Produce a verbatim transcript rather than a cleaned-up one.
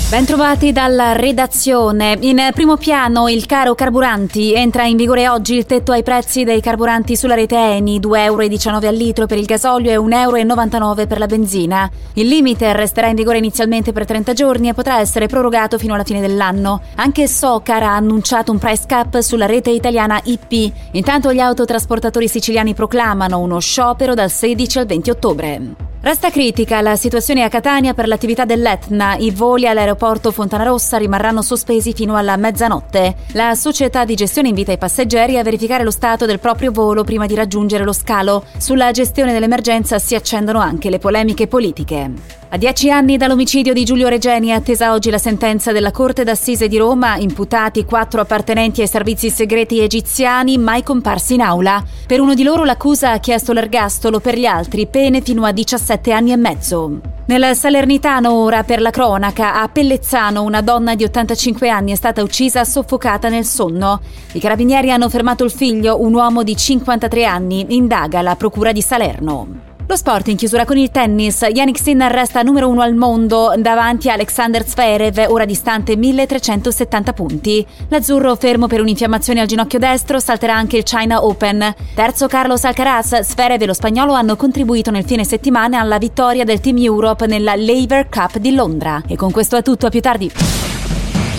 Bentrovati dalla redazione. In primo piano il caro carburanti. Entra in vigore oggi il tetto ai prezzi dei carburanti sulla rete Eni, due virgola diciannove euro al litro per il gasolio e un virgola novantanove euro per la benzina. Il limite resterà in vigore inizialmente per trenta giorni e potrà essere prorogato fino alla fine dell'anno. Anche Socar ha annunciato un price cap sulla rete italiana I P. Intanto gli autotrasportatori siciliani proclamano uno sciopero dal sedici al venti ottobre. Resta critica la situazione a Catania per l'attività dell'Etna. I voli all'aeroporto Fontanarossa rimarranno sospesi fino alla mezzanotte. La società di gestione invita i passeggeri a verificare lo stato del proprio volo prima di raggiungere lo scalo. Sulla gestione dell'emergenza si accendono anche le polemiche politiche. A dieci anni dall'omicidio di Giulio Regeni è attesa oggi la sentenza della Corte d'Assise di Roma, imputati quattro appartenenti ai servizi segreti egiziani mai comparsi in aula. Per uno di loro l'accusa ha chiesto l'ergastolo, per gli altri pene fino a diciassette anni e mezzo. Nel Salernitano ora per la cronaca, a Pellezzano una donna di ottantacinque anni è stata uccisa soffocata nel sonno. I carabinieri hanno fermato il figlio, un uomo di cinquantatré anni, indaga la procura di Salerno. Lo sport in chiusura con il tennis. Jannik Sinner resta numero uno al mondo davanti a Alexander Zverev, ora distante milletrecentosettanta punti. L'azzurro, fermo per un'infiammazione al ginocchio destro, salterà anche il China Open. Terzo Carlos Alcaraz, Zverev e lo spagnolo hanno contribuito nel fine settimana alla vittoria del Team Europe nella Laver Cup di Londra. E con questo è tutto, a più tardi.